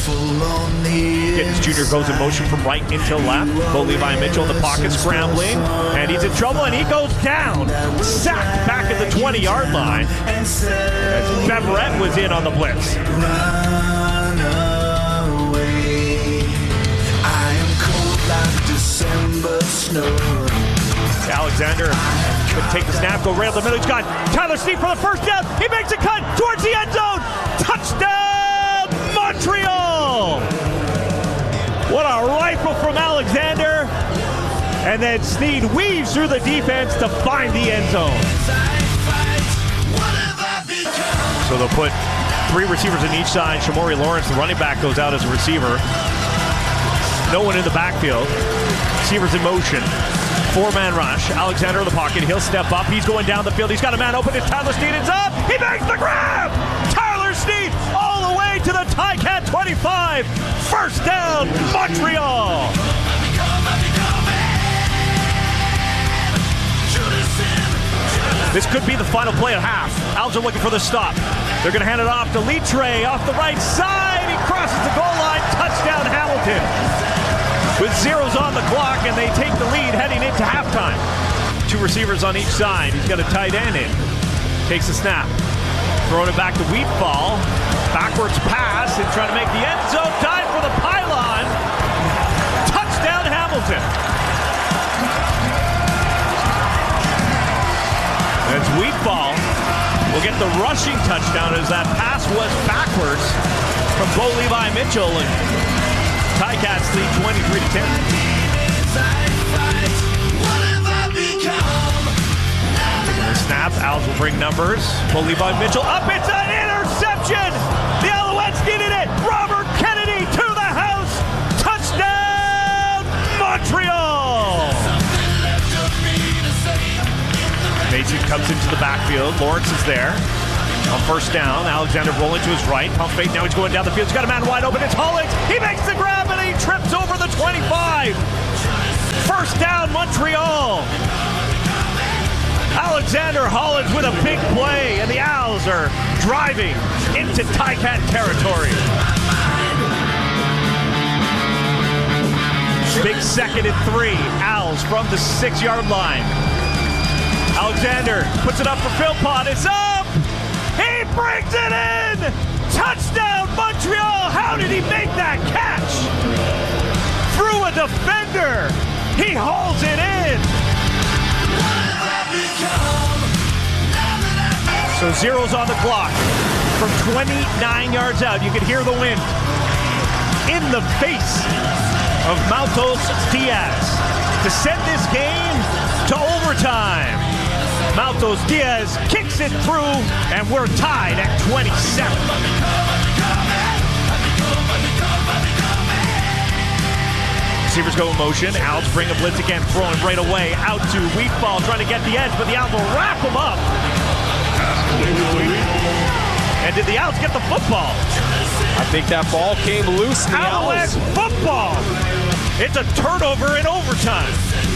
Giddens Jr. goes in motion from right into left. Bo Levi Mitchell in the pocket scrambling, and he's in trouble, and he goes down. Sacked back at the 20-yard line as Beverette was in on the blitz. Run away. I am cold like December snow. Alexander could take the snap, go right up the middle. He's got Tyler Snead for the first down. He makes a cut towards the end zone. Touchdown, Montreal! What a rifle from Alexander. And then Snead weaves through the defense to find the end zone. So they'll put 3 receivers on each side. Shamori Lawrence, the running back, goes out as a receiver. No one in the backfield. Receivers in motion. 4-man rush. Alexander in the pocket. He'll step up. He's going down the field. He's got a man open. It's Tyler Snead. It's up. He makes the grab. Tyler Snead all the way to the Ticat 25. First down, Montreal. This could be the final play at half. Owls are looking for the stop. They're going to hand it off to Litre off the right side. He crosses the goal line. Touchdown, Hamilton. With zeros on the clock, and they take the lead heading into halftime. 2 receivers on each side. He's got a tight end in. Takes the snap. Throwing it back to Wheatfall. Backwards pass and trying to make the end zone. Dive for the pylon. Touchdown, Hamilton. That's Wheatfall. Will get the rushing touchdown as that pass was backwards from Bo Levi Mitchell, and Ticats lead 23-10. The snap, Owls will bring numbers. Bo Levi Mitchell up, it's an interception! The Alouettes needed it! Robert Kennedy to the house! Touchdown, Montreal! Mason comes into the backfield. Lawrence is there. On first down, Alexander rolling to his right. Pump fake, now he's going down the field. He's got a man wide open. It's Hollins. He makes the grab and he trips over the 25. First down, Montreal. Alexander Hollins with a big play, and the Owls are driving into Ticat territory. Big 2nd and 3. Owls from the 6-yard line. Alexander puts it up for Philpott. It's up! He brings it in! Touchdown, Montreal! How did he make that catch? Through a defender! He hauls it in! So zeros on the clock. From 29 yards out, you can hear the wind. In the face of Maltos Diaz to send this game to overtime. Maltos Diaz kicks it through, and we're tied at 27. Receivers go in motion. Owls bring a blitz again, throwing right away out to Wheatfall, trying to get the edge, but the Owls will wrap him up. And did the Owls get the football? I think that ball came loose. Owls football. It's a turnover in overtime.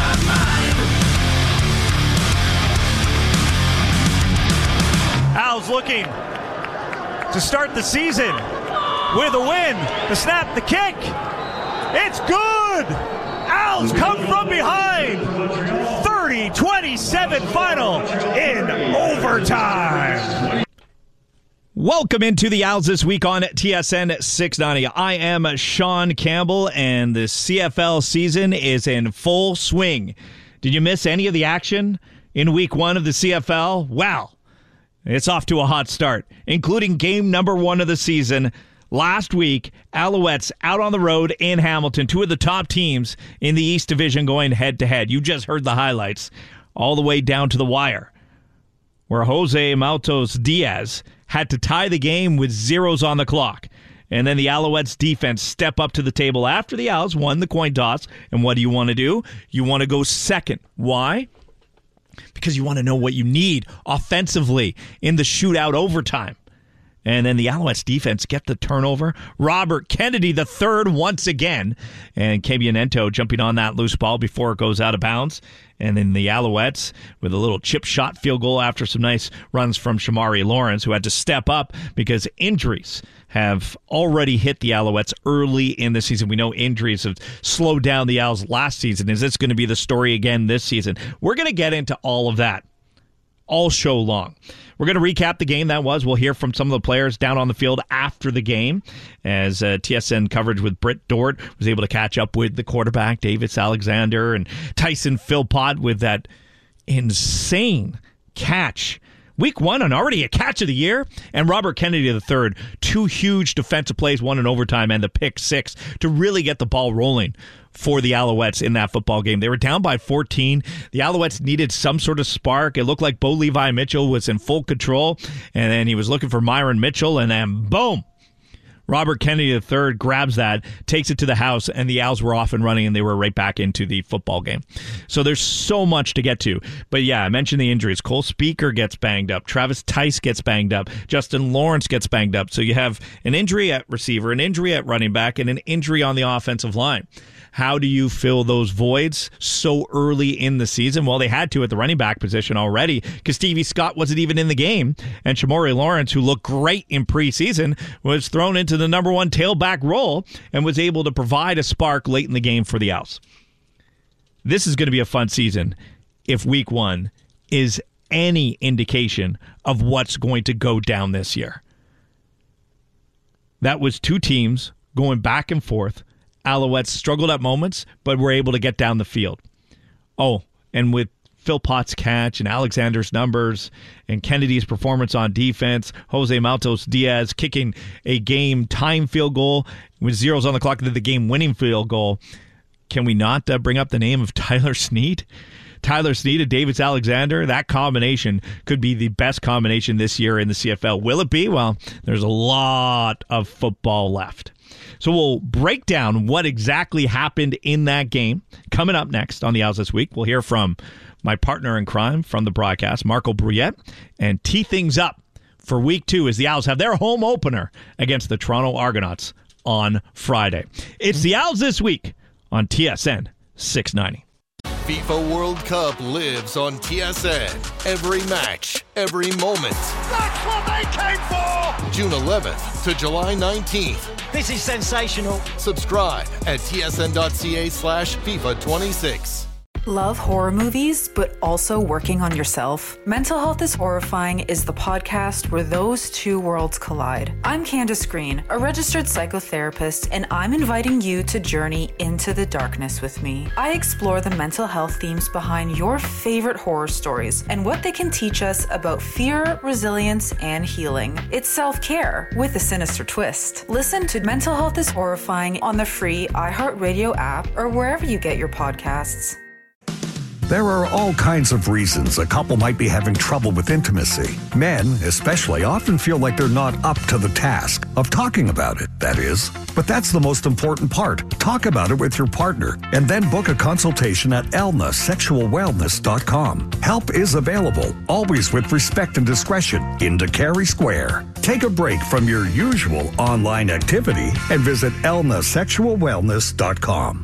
Owls looking to start the season with a win. The snap, the kick. It's good. Owls come from behind. 30-27 final in overtime. Welcome into the Owls this week on TSN 690. I am Sean Campbell, and the CFL season is in full swing. Did you miss any of the action in week 1 of the CFL? Well, it's off to a hot start, including game number 1 of the season. Last week, Alouettes out on the road in Hamilton, 2 of the top teams in the East Division going head-to-head. You just heard the highlights all the way down to the wire, where Jose Maltos Diaz had to tie the game with zeros on the clock. And then the Alouettes defense step up to the table after the Owls won the coin toss. And what do you want to do? You want to go second. Why? Because you want to know what you need offensively in the shootout overtime. And then the Alouettes defense get the turnover. Robert Kennedy III once again. And Kebianento jumping on that loose ball before it goes out of bounds. And then the Alouettes with a little chip shot field goal after some nice runs from Shamari Lawrence, who had to step up because injuries have already hit the Alouettes early in the season. We know injuries have slowed down the Owls last season. Is this going to be the story again this season? We're going to get into all of that all show long. We're going to recap the game that was. We'll hear from some of the players down on the field after the game as TSN coverage with Britt Dort was able to catch up with the quarterback, Davis Alexander, and Tyson Philpott with that insane catch. Week 1 and already a catch of the year. And Robert Kennedy III, 2 huge defensive plays, one in overtime and the pick 6 to really get the ball rolling for the Alouettes in that football game. They were down by 14. The Alouettes needed some sort of spark. It looked like Bo Levi Mitchell was in full control, and then he was looking for Myron Mitchell, and then boom! Robert Kennedy III grabs that, takes it to the house, and the Owls were off and running, and they were right back into the football game. So there's so much to get to. But yeah, I mentioned the injuries. Cole Speaker gets banged up. Travis Tice gets banged up. Justin Lawrence gets banged up. So you have an injury at receiver, an injury at running back, and an injury on the offensive line. How do you fill those voids so early in the season? Well, they had to at the running back position already because Stevie Scott wasn't even in the game. And Shamari Lawrence, who looked great in preseason, was thrown into the number 1 tailback role and was able to provide a spark late in the game for the Owls. This is going to be a fun season if week 1 is any indication of what's going to go down this year. That was 2 teams going back and forth. Alouettes struggled at moments, but were able to get down the field. Oh, and with Philpott's catch and Alexander's numbers and Kennedy's performance on defense, Jose Maltos Diaz kicking a game-time field goal with zeros on the clock to the game-winning field goal. Can we not bring up the name of Tyler Snead? Tyler Snead and Davis Alexander, that combination could be the best combination this year in the CFL. Will it be? Well, there's a lot of football left. So we'll break down what exactly happened in that game. Coming up next on the Owls This Week, we'll hear from my partner in crime from the broadcast, Marco Bruyette, and tee things up for Week 2 as the Owls have their home opener against the Toronto Argonauts on Friday. It's the Owls This Week on TSN 690. FIFA World Cup lives on TSN. Every match, every moment. That's what they came for! June 11th to July 19th. This is sensational. Subscribe at tsn.ca/FIFA26. Love horror movies, but also working on yourself? Mental Health is Horrifying is the podcast where those two worlds collide. I'm Candace Green, a registered psychotherapist, and I'm inviting you to journey into the darkness with me. I explore the mental health themes behind your favorite horror stories and what they can teach us about fear, resilience, and healing. It's self-care with a sinister twist. Listen to Mental Health is Horrifying on the free iHeartRadio app or wherever you get your podcasts. There are all kinds of reasons a couple might be having trouble with intimacy. Men, especially, often feel like they're not up to the task of talking about it, that is. But that's the most important part. Talk about it with your partner and then book a consultation at elnasexualwellness.com. Help is available, always with respect and discretion, in Cary Square. Take a break from your usual online activity and visit elnasexualwellness.com.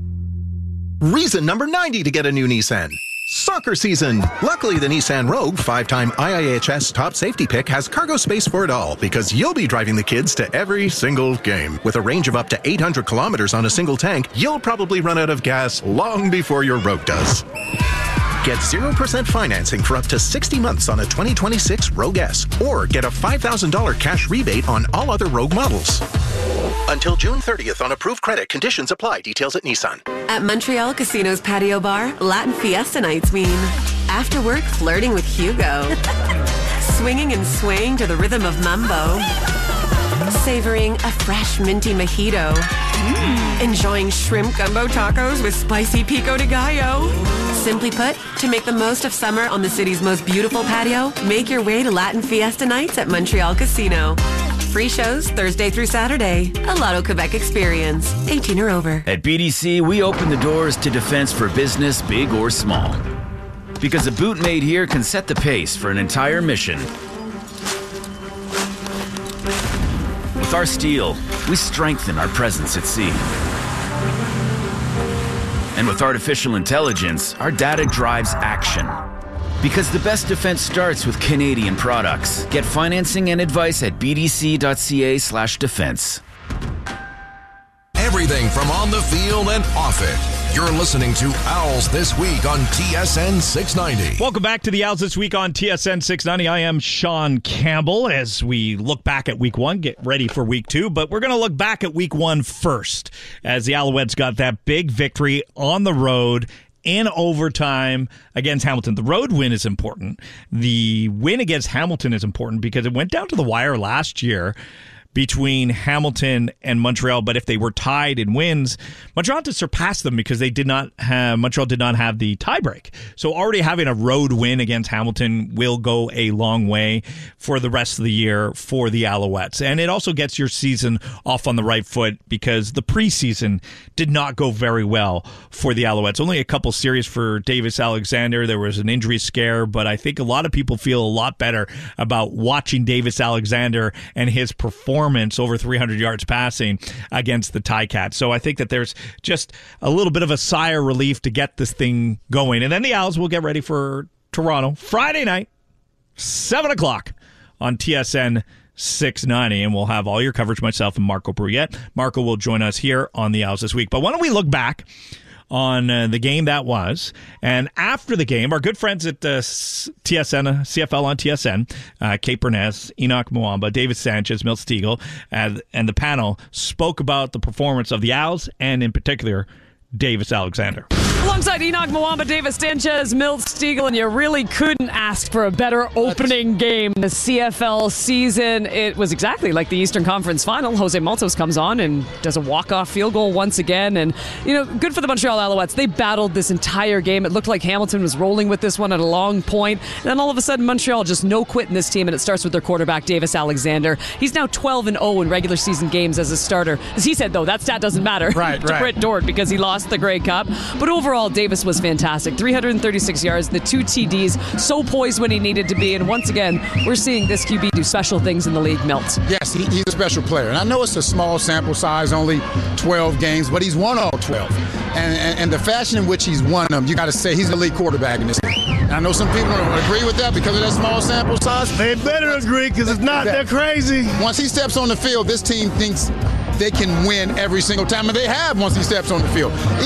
Reason number 90 to get a new Nissan. Soccer season. Luckily, the Nissan Rogue, 5-time IIHS top safety pick, has cargo space for it all because you'll be driving the kids to every single game. With a range of up to 800 kilometers on a single tank, you'll probably run out of gas long before your Rogue does. Get 0% financing for up to 60 months on a 2026 Rogue S, or get a $5,000 cash rebate on all other Rogue models. Until June 30th on approved credit. Conditions apply. Details at Nissan. At Montreal Casino's patio bar, Latin Fiesta nights mean after work flirting with Hugo, swinging and swaying to the rhythm of mambo, savoring a fresh minty mojito, enjoying shrimp gumbo tacos with spicy pico de gallo. Simply put, to make the most of summer on the city's most beautiful patio, make your way to Latin Fiesta nights at Montreal Casino. Free shows Thursday through Saturday. A Lotto Quebec experience. 18 or over. At BDC, we open the doors to defense for business, big or small. Because a boot made here can set the pace for an entire mission. With our steel, we strengthen our presence at sea. And with artificial intelligence, our data drives action. Because the best defense starts with Canadian products. Get financing and advice at bdc.ca/defense. Everything from on the field and off it. You're listening to Owls This Week on TSN 690. Welcome back to the Owls This Week on TSN 690. I am Sean Campbell. As we look back at week one, get ready for week two, but we're going to look back at week one first, as the Alouettes got that big victory on the road in overtime against Hamilton. The road win is important. The win against Hamilton is important because it went down to the wire last year between Hamilton and Montreal, but if they were tied in wins, Montreal had to surpass them because Montreal did not have the tiebreak. So already having a road win against Hamilton will go a long way for the rest of the year for the Alouettes. And it also gets your season off on the right foot because the preseason did not go very well for the Alouettes. Only a couple series for Davis Alexander. There was an injury scare, but I think a lot of people feel a lot better about watching Davis Alexander and his performance over 300 yards passing against the Ticats. So I think that there's just a little bit of a sigh of relief to get this thing going. And then the Owls will get ready for Toronto Friday night, 7 o'clock on TSN 690. And we'll have all your coverage, myself and Marco Bruyette. Marco will join us here on the Owls This Week. But why don't we look back on the game that was. And after the game, our good friends at TSN, CFL on TSN, Kate Burness, Enoch Mwamba, David Sanchez, Milt Stegall, and the panel spoke about the performance of the Owls and in particular, Davis Alexander. Alongside Enoch Mwamba, Davis Sanchez, Milt Stegall, and you really couldn't ask for a better opening game in the CFL season. It was exactly like the Eastern Conference Final. Jose Maltos comes on and does a walk-off field goal once again. And, good for the Montreal Alouettes. They battled this entire game. It looked like Hamilton was rolling with this one at a long point. And then all of a sudden, Montreal just no quit in this team, and it starts with their quarterback, Davis Alexander. He's now 12-0 in regular season games as a starter. As he said, though, that stat doesn't matter to Britt Dort because he lost the Grey Cup. But overall, Davis was fantastic. 336 yards, the 2 TDs, so poised when he needed to be. And once again, we're seeing this QB do special things in the league, Milt. Yes, he's a special player. And I know it's a small sample size, only 12 games, but he's won all 12. And the fashion in which he's won them, you got to say he's the lead quarterback in this league. And I know some people don't agree with that because of that small sample size. They better agree because if not, they're crazy. Once he steps on the field, this team thinks they can win every single time, and they have once he steps on the field.